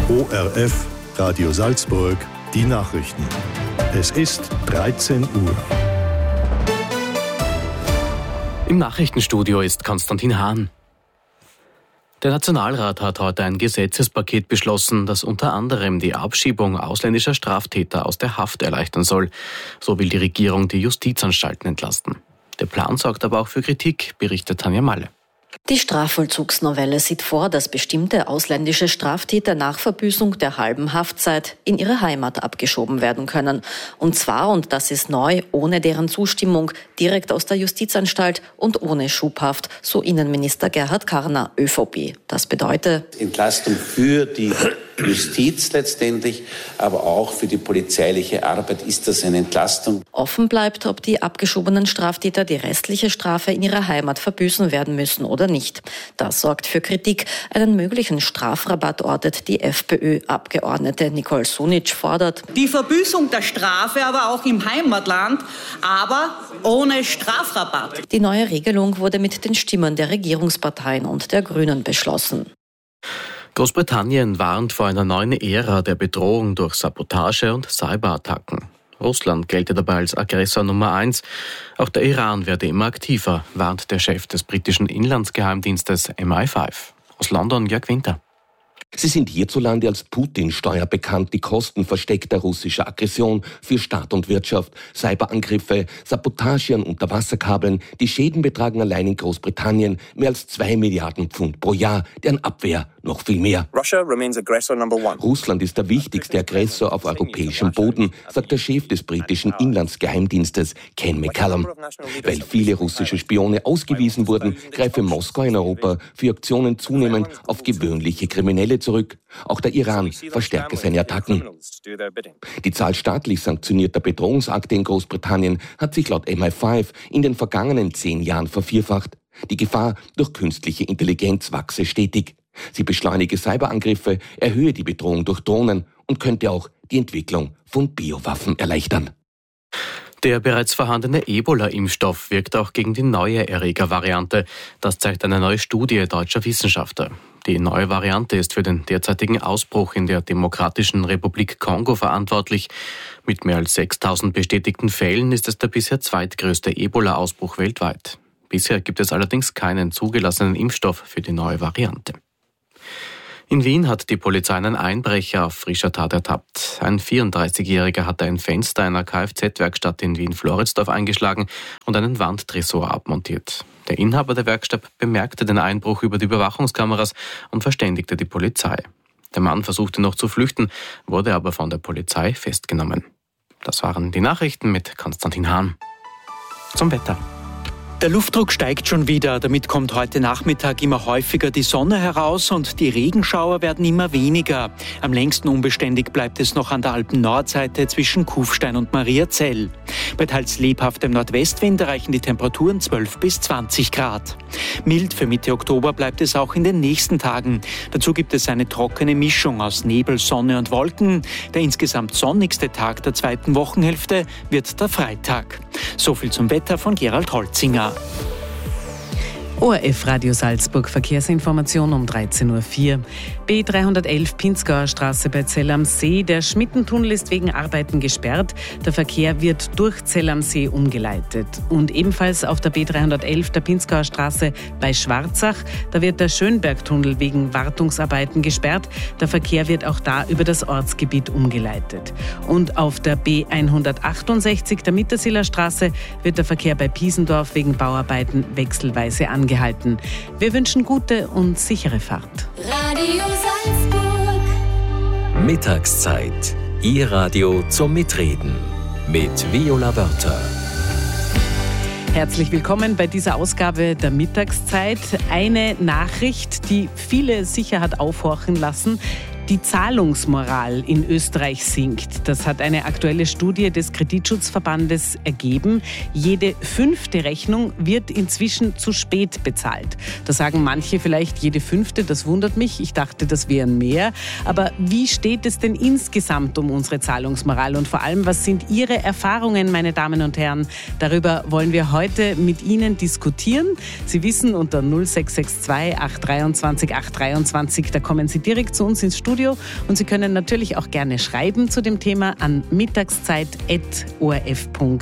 ORF, Radio Salzburg, die Nachrichten. Es ist 13 Uhr. Im Nachrichtenstudio ist Konstantin Hahn. Der Nationalrat hat heute ein Gesetzespaket beschlossen, das unter anderem die Abschiebung ausländischer Straftäter aus der Haft erleichtern soll. So will die Regierung die Justizanstalten entlasten. Der Plan sorgt aber auch für Kritik, berichtet Tanja Malle. Die Strafvollzugsnovelle sieht vor, dass bestimmte ausländische Straftäter nach Verbüßung der halben Haftzeit in ihre Heimat abgeschoben werden können. Und zwar, und das ist neu, ohne deren Zustimmung, direkt aus der Justizanstalt und ohne Schubhaft, so Innenminister Gerhard Karner, ÖVP. Das bedeutet Entlastung für die Justiz letztendlich, aber auch für die polizeiliche Arbeit ist das eine Entlastung. Offen bleibt, ob die abgeschobenen Straftäter die restliche Strafe in ihrer Heimat verbüßen werden müssen oder nicht. Das sorgt für Kritik. Einen möglichen Strafrabatt ortet die FPÖ-Abgeordnete Nicole Sunic fordert. Die Verbüßung der Strafe aber auch im Heimatland, aber ohne Strafrabatt. Die neue Regelung wurde mit den Stimmen der Regierungsparteien und der Grünen beschlossen. Großbritannien warnt vor einer neuen Ära der Bedrohung durch Sabotage und Cyberattacken. Russland gelte dabei als Aggressor Nummer 1. Auch der Iran werde immer aktiver, warnt der Chef des britischen Inlandsgeheimdienstes MI5. Aus London Jörg Winter. Sie sind hierzulande als Putin-Steuer bekannt, die Kosten versteckter russischer Aggression für Staat und Wirtschaft, Cyberangriffe, Sabotage an Unterwasserkabeln. Die Schäden betragen allein in Großbritannien mehr als 2 Milliarden Pfund pro Jahr, deren Abwehr noch viel mehr. Russland ist der wichtigste Aggressor auf europäischem Boden, sagt der Chef des britischen Inlandsgeheimdienstes Ken McCallum. Weil viele russische Spione ausgewiesen wurden, greife Moskau in Europa für Aktionen zunehmend auf gewöhnliche Kriminelle zurück. Auch der Iran verstärke seine Attacken. Die Zahl staatlich sanktionierter Bedrohungsakte in Großbritannien hat sich laut MI5 in den vergangenen 10 Jahren vervierfacht. Die Gefahr durch künstliche Intelligenz wachse stetig. Sie beschleunige Cyberangriffe, erhöhe die Bedrohung durch Drohnen und könnte auch die Entwicklung von Biowaffen erleichtern. Der bereits vorhandene Ebola-Impfstoff wirkt auch gegen die neue Erregervariante. Das zeigt eine neue Studie deutscher Wissenschaftler. Die neue Variante ist für den derzeitigen Ausbruch in der Demokratischen Republik Kongo verantwortlich. Mit mehr als 6.000 bestätigten Fällen ist es der bisher zweitgrößte Ebola-Ausbruch weltweit. Bisher gibt es allerdings keinen zugelassenen Impfstoff für die neue Variante. In Wien hat die Polizei einen Einbrecher auf frischer Tat ertappt. Ein 34-Jähriger hatte ein Fenster einer Kfz-Werkstatt in Wien-Floridsdorf eingeschlagen und einen Wandtresor abmontiert. Der Inhaber der Werkstatt bemerkte den Einbruch über die Überwachungskameras und verständigte die Polizei. Der Mann versuchte noch zu flüchten, wurde aber von der Polizei festgenommen. Das waren die Nachrichten mit Konstantin Hahn. Zum Wetter. Der Luftdruck steigt schon wieder, damit kommt heute Nachmittag immer häufiger die Sonne heraus und die Regenschauer werden immer weniger. Am längsten unbeständig bleibt es noch an der Alpen-Nordseite zwischen Kufstein und Mariazell. Bei teils lebhaftem Nordwestwind erreichen die Temperaturen 12 bis 20 Grad. Mild für Mitte Oktober bleibt es auch in den nächsten Tagen. Dazu gibt es eine trockene Mischung aus Nebel, Sonne und Wolken. Der insgesamt sonnigste Tag der zweiten Wochenhälfte wird der Freitag. So viel zum Wetter von Gerald Holzinger. ORF Radio Salzburg Verkehrsinformation um 13.04 Uhr. B311 Pinzgauer Straße bei Zell am See. Der Schmittentunnel ist wegen Arbeiten gesperrt. Der Verkehr wird durch Zell am See umgeleitet. Und ebenfalls auf der B311 der Pinzgauer Straße bei Schwarzach. Da wird der Schönbergtunnel wegen Wartungsarbeiten gesperrt. Der Verkehr wird auch da über das Ortsgebiet umgeleitet. Und auf der B168 der Mittersiller Straße wird der Verkehr bei Piesendorf wegen Bauarbeiten wechselweise angehalten. Wir wünschen gute und sichere Fahrt. Radio Salzburg. Mittagszeit. Ihr Radio zum Mitreden. Mit Viola Wörter. Herzlich willkommen bei dieser Ausgabe der Mittagszeit. Eine Nachricht, die viele sicher hat aufhorchen lassen. Die Zahlungsmoral in Österreich sinkt. Das hat eine aktuelle Studie des Kreditschutzverbandes ergeben. Jede 5. Rechnung wird inzwischen zu spät bezahlt. Da sagen manche vielleicht jede 5., das wundert mich. Ich dachte, das wären mehr. Aber wie steht es denn insgesamt um unsere Zahlungsmoral? Und vor allem, was sind Ihre Erfahrungen, meine Damen und Herren? Darüber wollen wir heute mit Ihnen diskutieren. Sie wissen, unter 0662 823 823, da kommen Sie direkt zu uns ins Studio. Studio. Und Sie können natürlich auch gerne schreiben zu dem Thema an mittagszeit@orf.at.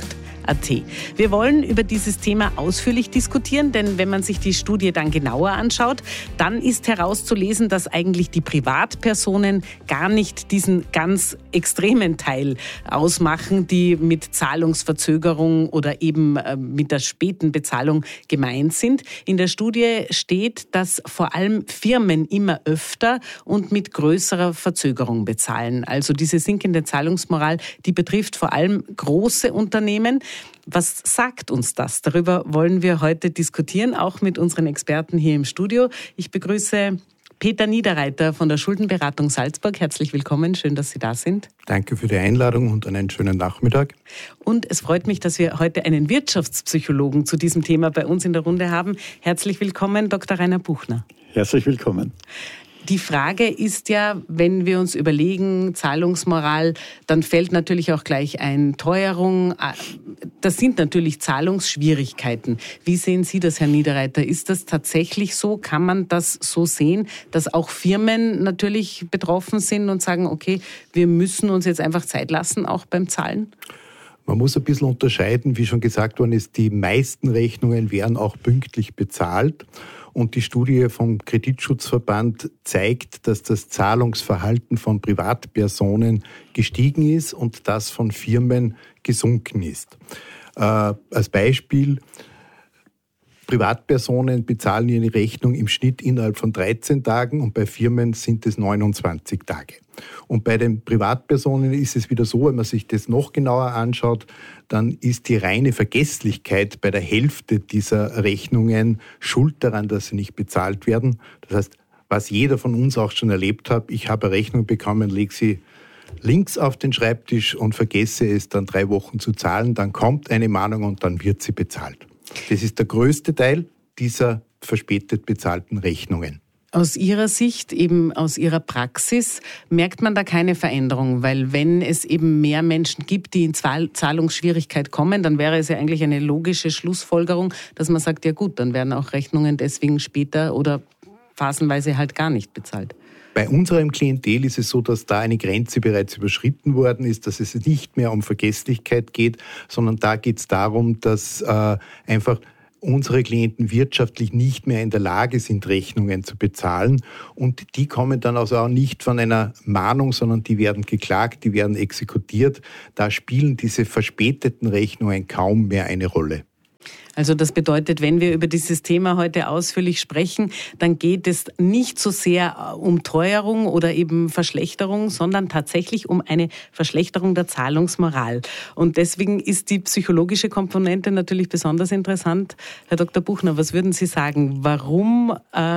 Wir wollen über dieses Thema ausführlich diskutieren, denn wenn man sich die Studie dann genauer anschaut, dann ist herauszulesen, dass eigentlich die Privatpersonen gar nicht diesen ganz extremen Teil ausmachen, die mit Zahlungsverzögerung oder eben mit der späten Bezahlung gemeint sind. In der Studie steht, dass vor allem Firmen immer öfter und mit größerer Verzögerung bezahlen. Also diese sinkende Zahlungsmoral, die betrifft vor allem große Unternehmen. Was sagt uns das? Darüber wollen wir heute diskutieren, auch mit unseren Experten hier im Studio. Ich begrüße Peter Niederreiter von der Schuldenberatung Salzburg. Herzlich willkommen, schön, dass Sie da sind. Danke für die Einladung und einen schönen Nachmittag. Und es freut mich, dass wir heute einen Wirtschaftspsychologen zu diesem Thema bei uns in der Runde haben. Herzlich willkommen, Dr. Rainer Buchner. Herzlich willkommen. Die Frage ist ja, wenn wir uns überlegen, Zahlungsmoral, dann fällt natürlich auch gleich ein Teuerung. Das sind natürlich Zahlungsschwierigkeiten. Wie sehen Sie das, Herr Niederreiter? Ist das tatsächlich so? Kann man das so sehen, dass auch Firmen natürlich betroffen sind und sagen, okay, wir müssen uns jetzt einfach Zeit lassen, auch beim Zahlen? Man muss ein bisschen unterscheiden, wie schon gesagt worden ist, die meisten Rechnungen werden auch pünktlich bezahlt. Und die Studie vom Kreditschutzverband zeigt, dass das Zahlungsverhalten von Privatpersonen gestiegen ist und das von Firmen gesunken ist. Als Beispiel, Privatpersonen bezahlen ihre Rechnung im Schnitt innerhalb von 13 Tagen und bei Firmen sind es 29 Tage. Und bei den Privatpersonen ist es wieder so, wenn man sich das noch genauer anschaut, dann ist die reine Vergesslichkeit bei der Hälfte dieser Rechnungen schuld daran, dass sie nicht bezahlt werden. Das heißt, was jeder von uns auch schon erlebt hat, ich habe eine Rechnung bekommen, lege sie links auf den Schreibtisch und vergesse es dann 3 Wochen zu zahlen, dann kommt eine Mahnung und dann wird sie bezahlt. Das ist der größte Teil dieser verspätet bezahlten Rechnungen. Aus Ihrer Sicht, eben aus Ihrer Praxis, merkt man da keine Veränderung? Weil wenn es eben mehr Menschen gibt, die in Zahlungsschwierigkeit kommen, dann wäre es ja eigentlich eine logische Schlussfolgerung, dass man sagt, ja gut, dann werden auch Rechnungen deswegen später oder phasenweise halt gar nicht bezahlt. Bei unserem Klientel ist es so, dass da eine Grenze bereits überschritten worden ist, dass es nicht mehr um Vergesslichkeit geht, sondern da geht es darum, dass einfach unsere Klienten wirtschaftlich nicht mehr in der Lage sind, Rechnungen zu bezahlen. Und die kommen dann also auch nicht von einer Mahnung, sondern die werden geklagt, die werden exekutiert. Da spielen diese verspäteten Rechnungen kaum mehr eine Rolle. Also das bedeutet, wenn wir über dieses Thema heute ausführlich sprechen, dann geht es nicht so sehr um Teuerung oder eben Verschlechterung, sondern tatsächlich um eine Verschlechterung der Zahlungsmoral. Und deswegen ist die psychologische Komponente natürlich besonders interessant. Herr Dr. Buchner, was würden Sie sagen? Warum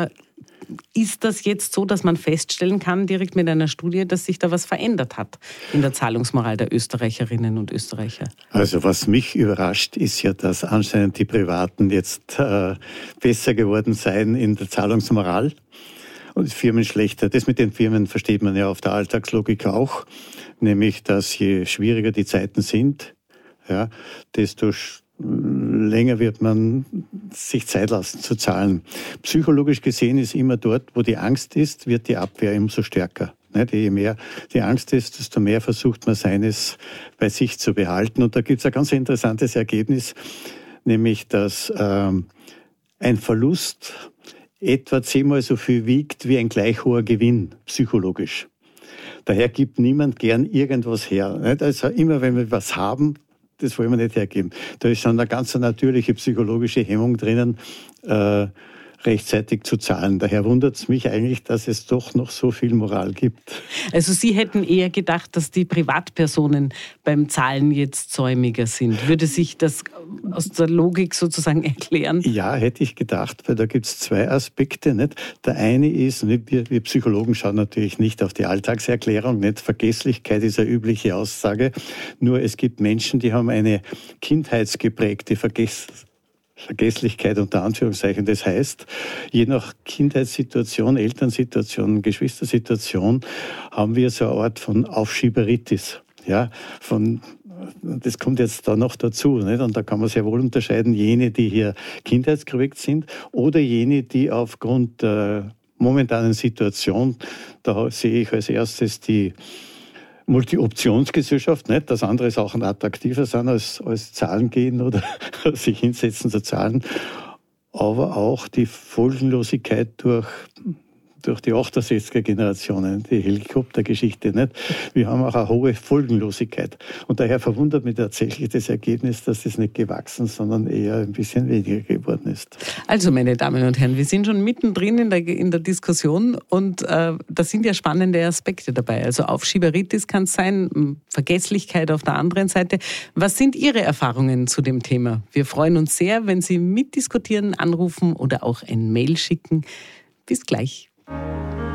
ist das jetzt so, dass man feststellen kann, direkt mit einer Studie, dass sich da was verändert hat in der Zahlungsmoral der Österreicherinnen und Österreicher? Also was mich überrascht, ist ja, dass anscheinend die Privaten jetzt besser geworden seien in der Zahlungsmoral und die Firmen schlechter. Das mit den Firmen versteht man ja auf der Alltagslogik auch, nämlich, dass je schwieriger die Zeiten sind, ja, desto länger wird man sich Zeit lassen zu zahlen. Psychologisch gesehen ist immer dort, wo die Angst ist, wird die Abwehr umso stärker. Je mehr die Angst ist, desto mehr versucht man seines bei sich zu behalten. Und da gibt es ein ganz interessantes Ergebnis, nämlich, dass ein Verlust etwa 10-mal so viel wiegt wie ein gleich hoher Gewinn, psychologisch. Daher gibt niemand gern irgendwas her. Also immer wenn wir was haben, das wollen wir nicht hergeben. Da ist schon eine ganz natürliche psychologische Hemmung drinnen, rechtzeitig zu zahlen. Daher wundert es mich eigentlich, dass es doch noch so viel Moral gibt. Also Sie hätten eher gedacht, dass die Privatpersonen beim Zahlen jetzt säumiger sind. Würde sich das aus der Logik sozusagen erklären? Ja, hätte ich gedacht, weil da gibt es 2 Aspekte. Nicht? Der eine ist, wir Psychologen schauen natürlich nicht auf die Alltagserklärung, nicht? Vergesslichkeit ist eine übliche Aussage. Nur es gibt Menschen, die haben eine kindheitsgeprägte Vergesslichkeit unter Anführungszeichen. Das heißt, je nach Kindheitssituation, Elternsituation, Geschwistersituation haben wir so eine Art von Aufschieberitis. Ja, das kommt jetzt da noch dazu. Nicht? Und da kann man sehr wohl unterscheiden, jene, die hier kindheitsgeprägt sind oder jene, die aufgrund momentanen Situation, da sehe ich als erstes die Multi-Optionsgesellschaft, nicht, dass andere Sachen attraktiver sind als Zahlen gehen oder sich hinsetzen zu zahlen, aber auch die Folgenlosigkeit durch die 68er-Generationen, die Helikoptergeschichte, nicht? Wir haben auch eine hohe Folgenlosigkeit. Und daher verwundert mich tatsächlich das Ergebnis, dass das nicht gewachsen, sondern eher ein bisschen weniger geworden ist. Also, meine Damen und Herren, wir sind schon mittendrin in der Diskussion und da sind ja spannende Aspekte dabei. Also Aufschieberitis kann es sein, Vergesslichkeit auf der anderen Seite. Was sind Ihre Erfahrungen zu dem Thema? Wir freuen uns sehr, wenn Sie mitdiskutieren, anrufen oder auch ein Mail schicken. Bis gleich.